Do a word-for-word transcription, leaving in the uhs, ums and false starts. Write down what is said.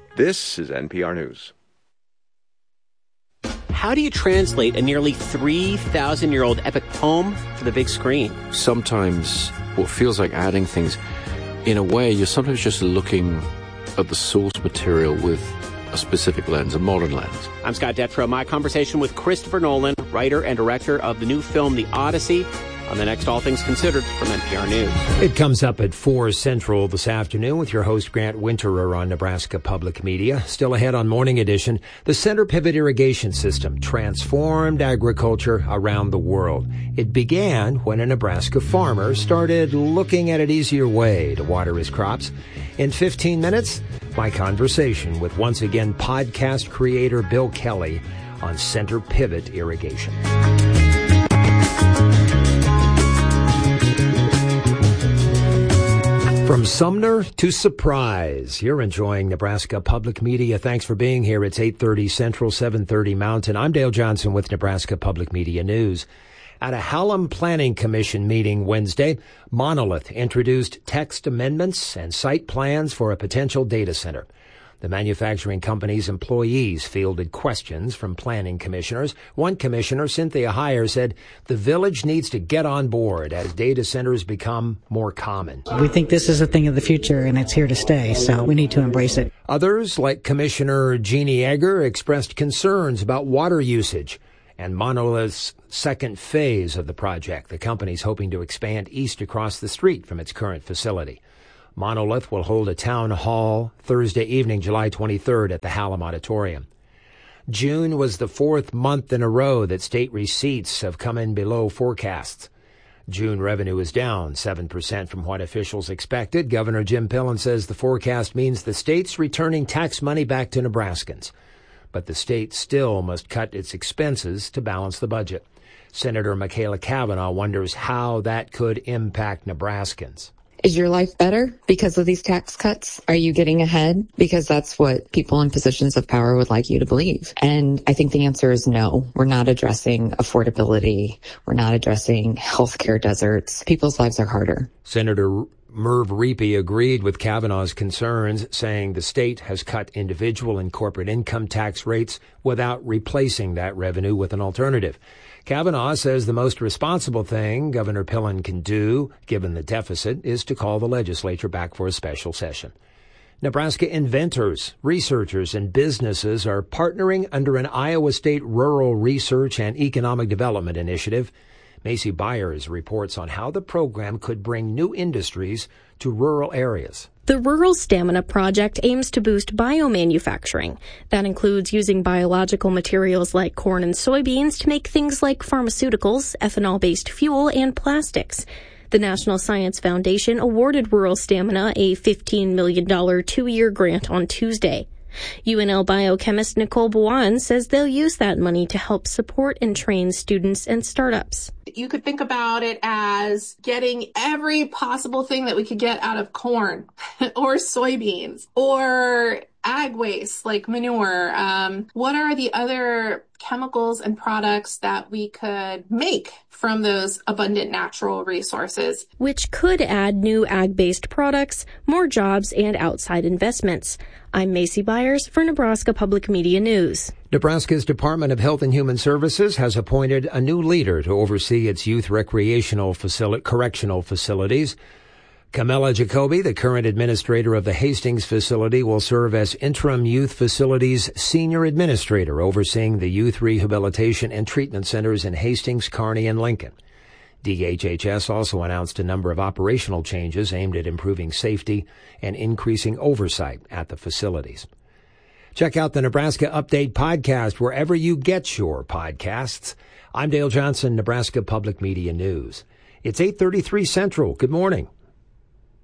This is N P R News. How do you translate a nearly three thousand year old epic poem for the big screen? Sometimes what feels like adding things, in a way, you're sometimes just looking at the source material with a specific lens, a modern lens. I'm Scott Detrow. My conversation with Christopher Nolan, writer and director of the new film The Odyssey, on the next All Things Considered from N P R News. It comes up at four Central this afternoon with your host Grant Winterer on Nebraska Public Media. Still ahead on Morning Edition, the Center Pivot Irrigation System transformed agriculture around the world. It began when a Nebraska farmer started looking at an easier way to water his crops. In fifteen minutes, my conversation with once again podcast creator Bill Kelly on Center Pivot Irrigation. From Sumner to Surprise, you're enjoying Nebraska Public Media. Thanks for being here. It's eight thirty Central, seven thirty Mountain. I'm Dale Johnson with Nebraska Public Media News. At a Hallam Planning Commission meeting Wednesday, Monolith introduced text amendments and site plans for a potential data center. The manufacturing company's employees fielded questions from planning commissioners. One commissioner, Cynthia Heyer, said the village needs to get on board as data centers become more common. We think this is a thing of the future, and it's here to stay, so we need to embrace it. Others, like Commissioner Jeannie Egger, expressed concerns about water usage and Monolith's second phase of the project. The company's hoping to expand east across the street from its current facility. Monolith will hold a town hall Thursday evening, July twenty-third at the Hallam Auditorium. June was the fourth month in a row that state receipts have come in below forecasts. June revenue is down seven percent from what officials expected. Governor Jim Pillen says the forecast means the state's returning tax money back to Nebraskans. But the state still must cut its expenses to balance the budget. Senator Michaela Cavanaugh wonders how that could impact Nebraskans. Is your life better because of these tax cuts? Are you getting ahead? Because that's what people in positions of power would like you to believe. And I think the answer is no. We're not addressing affordability. We're not addressing healthcare deserts. People's lives are harder. Senator Merv Reapy agreed with Cavanaugh's concerns, saying the state has cut individual and corporate income tax rates without replacing that revenue with an alternative. Cavanaugh says the most responsible thing Governor Pillen can do, given the deficit, is to call the legislature back for a special session. Nebraska inventors, researchers, and businesses are partnering under an Iowa State Rural Research and Economic Development Initiative. Macy Byers reports on how the program could bring new industries to rural areas. The Rural Stamina Project aims to boost biomanufacturing. That includes using biological materials like corn and soybeans to make things like pharmaceuticals, ethanol-based fuel, and plastics. The National Science Foundation awarded Rural Stamina a fifteen million dollars two-year grant on Tuesday. U N L biochemist Nicole Buwan says they'll use that money to help support and train students and startups. You could think about it as getting every possible thing that we could get out of corn or soybeans or ag waste like manure. Um, what are the other chemicals and products that we could make from those abundant natural resources? Which could add new ag-based products, more jobs, and outside investments. I'm Macy Byers for Nebraska Public Media News. Nebraska's Department of Health and Human Services has appointed a new leader to oversee its youth recreational facility, correctional facilities. Camilla Jacoby, the current administrator of the Hastings facility, will serve as interim youth facilities senior administrator, overseeing the youth rehabilitation and treatment centers in Hastings, Kearney, and Lincoln. D H H S also announced a number of operational changes aimed at improving safety and increasing oversight at the facilities. Check out the Nebraska Update podcast wherever you get your podcasts. I'm Dale Johnson, Nebraska Public Media News. It's eight thirty-three Central. Good morning.